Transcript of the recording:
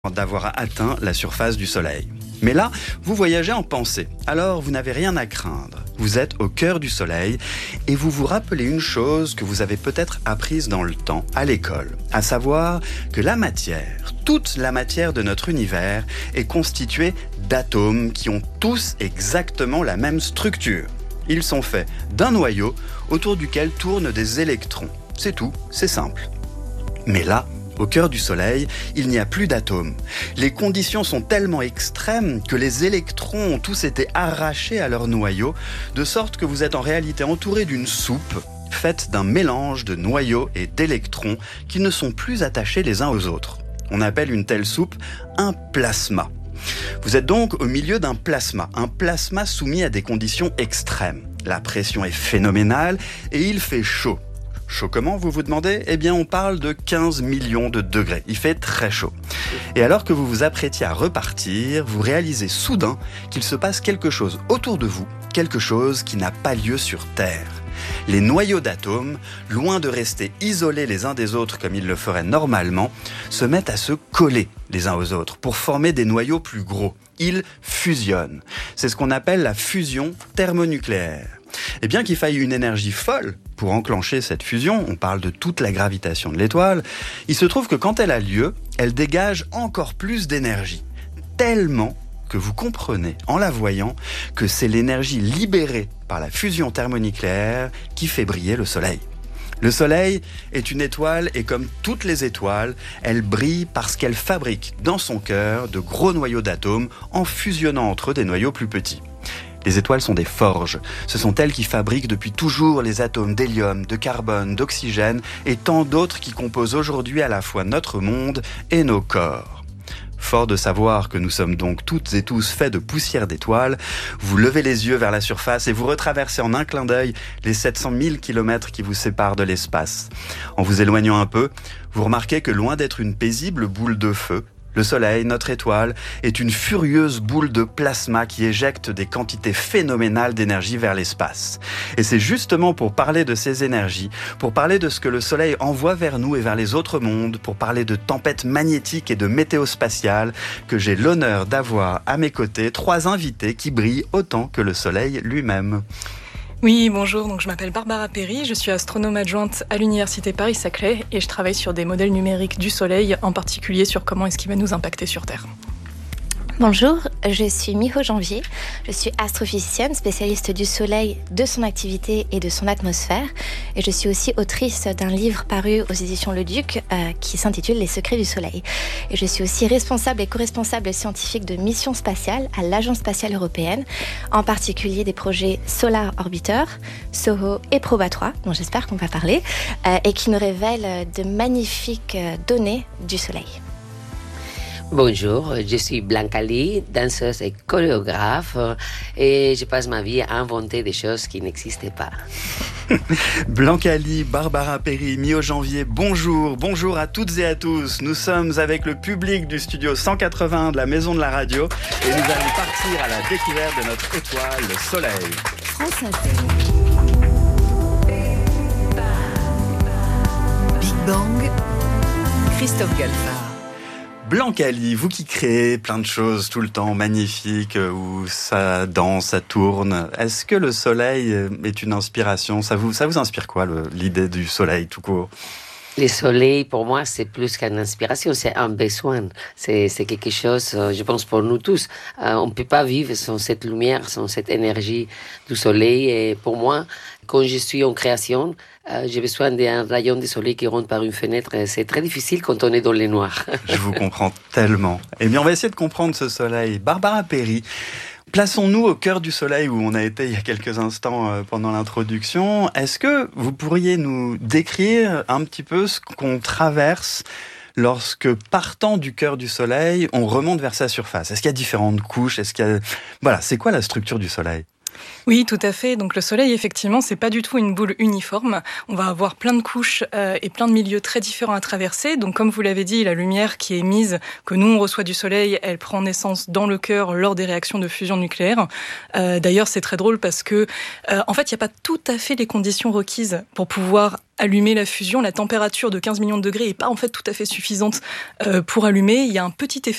d'avoir atteint la surface du Soleil. Mais là, vous voyagez en pensée, alors vous n'avez rien à craindre. Vous êtes au cœur du Soleil et vous vous rappelez une chose que vous avez peut-être apprise dans le temps à l'école, à savoir que la matière, toute la matière de notre univers est constituée d'atomes qui ont tous exactement la même structure. Ils sont faits d'un noyau autour duquel tournent des électrons. C'est tout, c'est simple. Mais là, au cœur du Soleil, il n'y a plus d'atomes. Les conditions sont tellement extrêmes que les électrons ont tous été arrachés à leur noyau, de sorte que vous êtes en réalité entouré d'une soupe faite d'un mélange de noyaux et d'électrons qui ne sont plus attachés les uns aux autres. On appelle une telle soupe un plasma. Vous êtes donc au milieu d'un plasma soumis à des conditions extrêmes. La pression est phénoménale et il fait chaud. Chaud comment, vous vous demandez ? Eh bien, on parle de 15 millions de degrés. Il fait très chaud. Et alors que vous vous apprêtiez à repartir, vous réalisez soudain qu'il se passe quelque chose autour de vous, quelque chose qui n'a pas lieu sur Terre. Les noyaux d'atomes, loin de rester isolés les uns des autres comme ils le feraient normalement, se mettent à se coller les uns aux autres pour former des noyaux plus gros. Ils fusionnent. C'est ce qu'on appelle la fusion thermonucléaire. Et bien qu'il faille une énergie folle pour enclencher cette fusion, on parle de toute la gravitation de l'étoile, il se trouve que quand elle a lieu, elle dégage encore plus d'énergie. Tellement que vous comprenez, en la voyant, que c'est l'énergie libérée par la fusion thermonucléaire qui fait briller le Soleil. Le Soleil est une étoile et comme toutes les étoiles, elle brille parce qu'elle fabrique dans son cœur de gros noyaux d'atomes en fusionnant entre eux des noyaux plus petits. Les étoiles sont des forges. Ce sont elles qui fabriquent depuis toujours les atomes d'hélium, de carbone, d'oxygène et tant d'autres qui composent aujourd'hui à la fois notre monde et nos corps. Fort de savoir que nous sommes donc toutes et tous faits de poussière d'étoiles, vous levez les yeux vers la surface et vous retraversez en un clin d'œil les 700 000 kilomètres qui vous séparent de l'espace. En vous éloignant un peu, vous remarquez que loin d'être une paisible boule de feu, le Soleil, notre étoile, est une furieuse boule de plasma qui éjecte des quantités phénoménales d'énergie vers l'espace. Et c'est justement pour parler de ces énergies, pour parler de ce que le Soleil envoie vers nous et vers les autres mondes, pour parler de tempêtes magnétiques et de météo spatiale, que j'ai l'honneur d'avoir à mes côtés 3 invités qui brillent autant que le Soleil lui-même. Oui, bonjour, donc je m'appelle Barbara Perry, je suis astronome adjointe à l'Université Paris-Saclay et je travaille sur des modèles numériques du Soleil, en particulier sur comment est-ce qu'il va nous impacter sur Terre. Bonjour, je suis Miho Janvier, je suis astrophysicienne, spécialiste du Soleil, de son activité et de son atmosphère. Et je suis aussi autrice d'un livre paru aux éditions Le Duc qui s'intitule Les secrets du Soleil. Et je suis aussi responsable et co-responsable scientifique de missions spatiales à l'Agence spatiale européenne, en particulier des projets Solar Orbiter, SOHO et Proba 3, dont j'espère qu'on va parler, et qui nous révèlent de magnifiques données du Soleil. Bonjour, je suis Blanca Lee, danseuse et chorégraphe et je passe ma vie à inventer des choses qui n'existaient pas. Blanca Lee, Barbara Perry, Miho Janvier, bonjour à toutes et à tous. Nous sommes avec le public du studio 181 de la Maison de la Radio et nous allons partir à la découverte de notre étoile, le Soleil. France Inter. Big Bang, Christophe Galfard. Blanca Lee, vous qui créez plein de choses tout le temps magnifiques, où ça danse, ça tourne, est-ce que le Soleil est une inspiration ? Ça vous inspire quoi, l'idée du Soleil tout court ? Le Soleil, pour moi, c'est plus qu'une inspiration, c'est un besoin. C'est quelque chose, je pense, pour nous tous. On ne peut pas vivre sans cette lumière, sans cette énergie du Soleil. Et pour moi, quand je suis en création, j'ai besoin d'un rayon de soleil qui rentre par une fenêtre. C'est très difficile quand on est dans le noir. Je vous comprends tellement. Eh bien, on va essayer de comprendre ce Soleil. Barbara Perry, plaçons-nous au cœur du Soleil où on a été il y a quelques instants pendant l'introduction. Est-ce que vous pourriez nous décrire un petit peu ce qu'on traverse lorsque, partant du cœur du Soleil, on remonte vers sa surface ? Est-ce qu'il y a différentes couches ? Voilà, c'est quoi la structure du Soleil ? Oui, tout à fait. Donc le Soleil, effectivement, c'est pas du tout une boule uniforme. On va avoir plein de couches et plein de milieux très différents à traverser. Donc comme vous l'avez dit, la lumière qui est émise, que nous on reçoit du Soleil, elle prend naissance dans le cœur lors des réactions de fusion nucléaire. D'ailleurs, c'est très drôle parce que, en fait, il n'y a pas tout à fait les conditions requises pour pouvoir allumer la fusion. La température de 15 millions de degrés n'est pas en fait tout à fait suffisante pour allumer. Il y a un petit effet